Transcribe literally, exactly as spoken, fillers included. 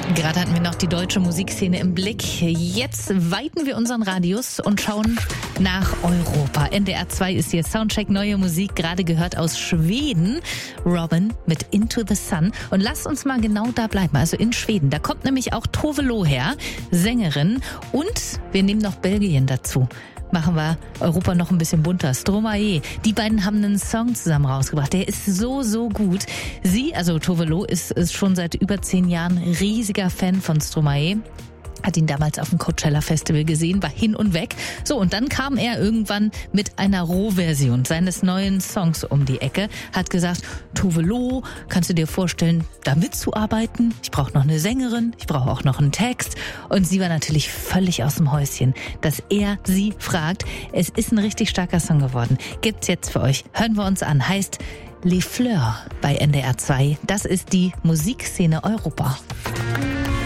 Gerade hatten wir noch die deutsche Musikszene im Blick. Jetzt weiten wir unseren Radius und schauen nach Europa. N D R zwei ist hier Soundcheck, neue Musik, gerade gehört aus Schweden. Robin mit Into the Sun. Und lasst uns mal genau da bleiben, also in Schweden. Da kommt nämlich auch Tove Lo her, Sängerin. Und wir nehmen noch Belgien dazu. Machen wir Europa noch ein bisschen bunter. Stromae. Die beiden haben einen Song zusammen rausgebracht. Der ist so, so gut. Sie, also Tove Lo, ist, ist schon seit über zehn Jahren riesiger Fan von Stromae. Hat ihn damals auf dem Coachella Festival gesehen, war hin und weg. So, und dann kam er irgendwann mit einer Rohversion seines neuen Songs um die Ecke, hat gesagt, Tove Lo, kannst du dir vorstellen, da mitzuarbeiten? Ich brauche noch eine Sängerin, ich brauche auch noch einen Text. Und sie war natürlich völlig aus dem Häuschen, dass er sie fragt. Es ist ein richtig starker Song geworden. Gibt's jetzt für euch. Hören wir uns an. Heißt Les Fleurs bei N D R zwei. Das ist die Musikszene Europa.